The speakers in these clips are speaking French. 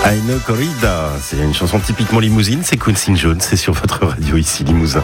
Eine corrida, c'est une chanson typiquement limousine, c'est Quincy Jones, c'est sur votre radio ici Limousin.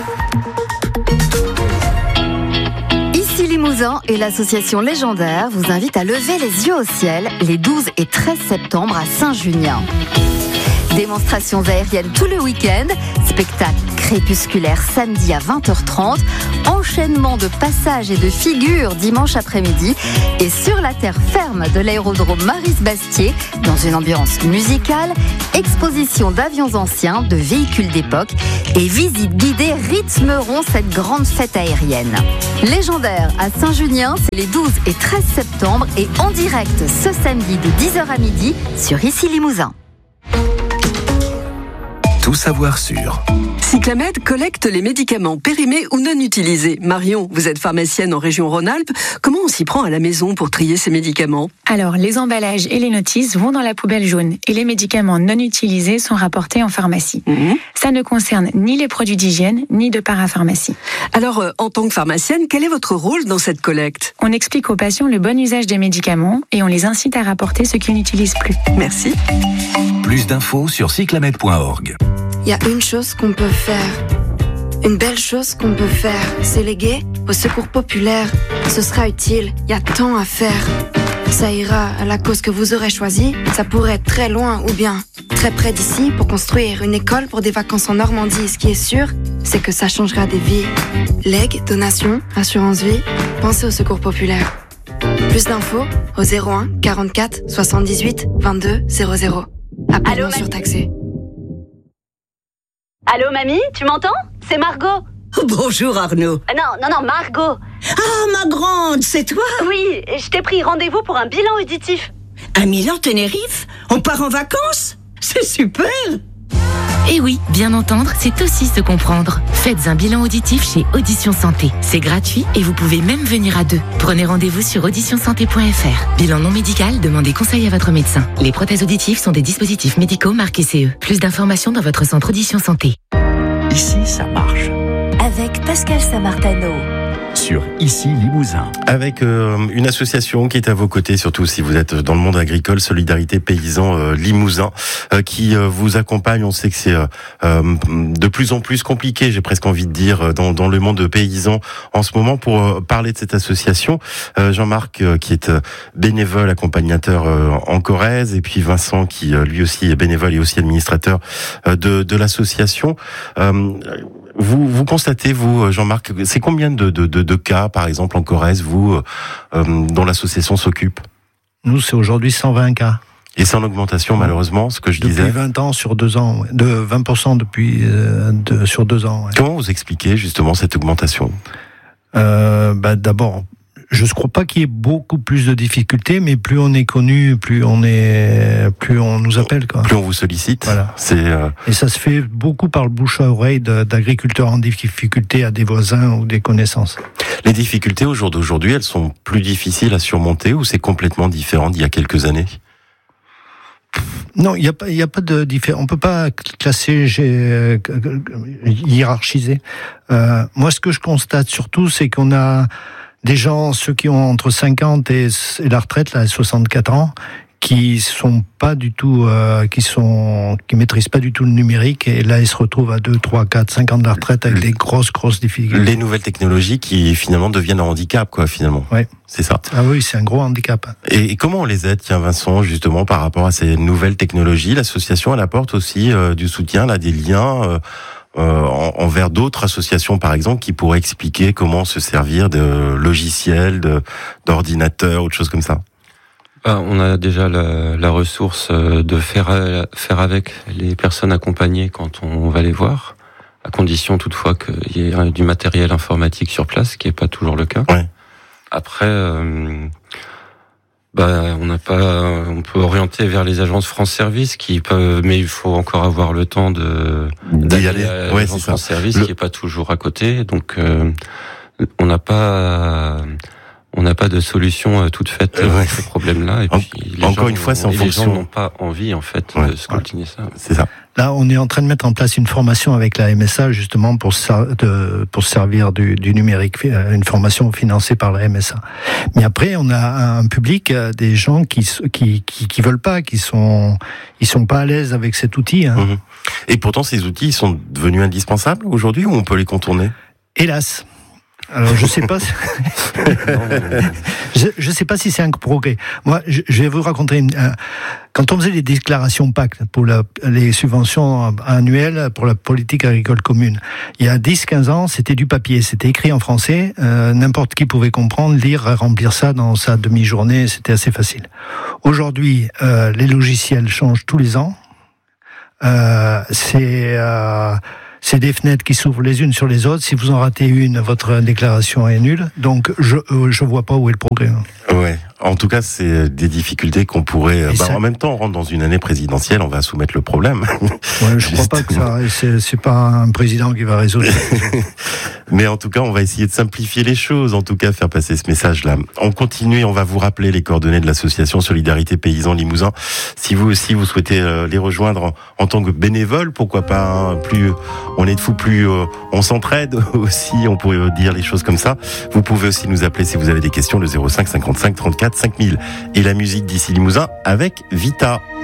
Ici Limousin et l'association Légendaire vous invitent à lever les yeux au ciel les 12 et 13 septembre à Saint-Junien. Démonstrations aériennes tout le week-end, spectacle crépusculaire samedi à 20h30, enchaînement de passages et de figures dimanche après-midi et sur la terre ferme de l'aérodrome Maris-Bastier, dans une ambiance musicale, exposition d'avions anciens, de véhicules d'époque et visites guidées rythmeront cette grande fête aérienne. Légendaire à Saint-Junien, c'est les 12 et 13 septembre et en direct ce samedi de 10h à midi sur Ici Limousin. Tout savoir sur. Cyclamed collecte les médicaments périmés ou non utilisés. Marion, vous êtes pharmacienne en région Rhône-Alpes. Comment on s'y prend à la maison pour trier ces médicaments ? Alors, les emballages et les notices vont dans la poubelle jaune et les médicaments non utilisés sont rapportés en pharmacie. Ça ne concerne ni les produits d'hygiène, ni de parapharmacie. Alors, en tant que pharmacienne, quel est votre rôle dans cette collecte ? On explique aux patients le bon usage des médicaments et on les incite à rapporter ce qu'ils n'utilisent plus. Merci. Plus d'infos sur cyclamed.org. Il y a une chose qu'on peut faire, une belle chose qu'on peut faire, c'est léguer au secours populaire. Ce sera utile, il y a tant à faire. Ça ira à la cause que vous aurez choisie, ça pourrait être très loin ou bien très près d'ici pour construire une école pour des vacances en Normandie. Ce qui est sûr, c'est que ça changera des vies. Legs, donations, assurance vie, pensez au secours populaire. Plus d'infos au 01 44 78 22 00. Appel non surtaxé. Allô, mamie, tu m'entends ? C'est Margot. Bonjour Arnaud. Non, Margot. Ah, ma grande, c'est toi ? Oui, je t'ai pris rendez-vous pour un bilan auditif. À Milan-Tenerife ? On part en vacances ? C'est super ! Et oui, bien entendre, c'est aussi se comprendre. Faites un bilan auditif chez Audition Santé. C'est gratuit et vous pouvez même venir à deux. Prenez rendez-vous sur auditionsanté.fr. Bilan non médical, demandez conseil à votre médecin. Les prothèses auditives sont des dispositifs médicaux marqués CE. Plus d'informations dans votre centre Audition Santé. Ici, ça marche. Avec Pascal Samartano. Sur Ici Limousin. Avec une association qui est à vos côtés, surtout si vous êtes dans le monde agricole, Solidarité Paysan Limousin, qui vous accompagne. On sait que c'est de plus en plus compliqué, j'ai presque envie de dire, dans le monde paysan en ce moment. Pour parler de cette association, Jean-Marc qui est bénévole, accompagnateur en Corrèze, et puis Vincent qui lui aussi est bénévole et aussi administrateur de l'association. Vous constatez, vous, Jean-Marc, c'est combien de cas, par exemple, en Corrèze, vous, dont l'association s'occupe ? Nous, c'est aujourd'hui 120 cas. Et c'est en augmentation, malheureusement, ce que je disais. Depuis 20 ans sur 2 ans, ouais. De 20% sur 2 ans. Ouais. Comment vous expliquez, justement, cette augmentation ? D'abord, je ne crois pas qu'il y ait beaucoup plus de difficultés, mais plus on est connu, plus on nous appelle, quoi. Plus on vous sollicite. Voilà. Et ça se fait beaucoup par le bouche à oreille d'agriculteurs en difficulté à des voisins ou des connaissances. Les difficultés au jour d'aujourd'hui, elles sont plus difficiles à surmonter ou c'est complètement différent d'il y a quelques années ? Non, il y a pas de différence. On peut pas classer, hiérarchiser. Moi, ce que je constate surtout, c'est qu'on a des gens, ceux qui ont entre 50 et la retraite, là, 64 ans, qui sont pas du tout, qui maîtrisent pas du tout le numérique, et là, ils se retrouvent à 2, 3, 4, 5 ans de la retraite avec des grosses difficultés. Les nouvelles technologies qui, finalement, deviennent un handicap, quoi, finalement. Ouais. C'est ça. Ah oui, c'est un gros handicap. Et comment on les aide, tiens, Vincent, justement, par rapport à ces nouvelles technologies? L'association, elle apporte aussi du soutien, là, des liens, envers d'autres associations, par exemple, qui pourraient expliquer comment se servir de logiciels, d'ordinateurs, ou de choses comme ça. On a déjà la ressource de faire avec les personnes accompagnées quand on va les voir, à condition toutefois qu'il y ait du matériel informatique sur place, ce qui n'est pas toujours le cas. Ouais. Après, on peut orienter vers les agences France Service qui peuvent, mais il faut encore avoir le temps d'y aller à l'agence France Service qui est pas toujours à côté, donc on n'a pas de solution toute faite à ce problème-là. Et puis encore une fois, c'est en fonction. Les gens n'ont pas envie en fait de scrutiner ça. C'est ça. Là, on est en train de mettre en place une formation avec la MSA justement pour se servir du numérique, une formation financée par la MSA. Mais après, on a un public, des gens qui veulent pas, ils sont pas à l'aise avec cet outil. Hein. Mmh. Et pourtant, ces outils ils sont devenus indispensables aujourd'hui ou on peut les contourner ? Hélas. Alors je sais pas. Je sais pas si c'est un progrès. Moi, je vais vous raconter quand on faisait les déclarations PAC pour les subventions annuelles pour la politique agricole commune, il y a 10-15 ans, c'était du papier, c'était écrit en français, n'importe qui pouvait comprendre, lire, remplir ça dans sa demi-journée, c'était assez facile. Aujourd'hui, les logiciels changent tous les ans. C'est des fenêtres qui s'ouvrent les unes sur les autres. Si vous en ratez une, votre déclaration est nulle. Donc, je vois pas où est le progrès. Ouais. En tout cas, c'est des difficultés qu'on pourrait. En même temps, on rentre dans une année présidentielle, on va soumettre le problème. Ouais, je crois pas que c'est pas un président qui va résoudre. Mais en tout cas, on va essayer de simplifier les choses, en tout cas, faire passer ce message-là. On continue, on va vous rappeler les coordonnées de l'association Solidarité Paysans Limousin. Si vous aussi, vous souhaitez les rejoindre en tant que bénévole, pourquoi pas, plus on est de fous, plus on s'entraide aussi, on pourrait dire les choses comme ça. Vous pouvez aussi nous appeler si vous avez des questions, le 05 55 34 5000. Et la musique d'ici Limousin avec Vita.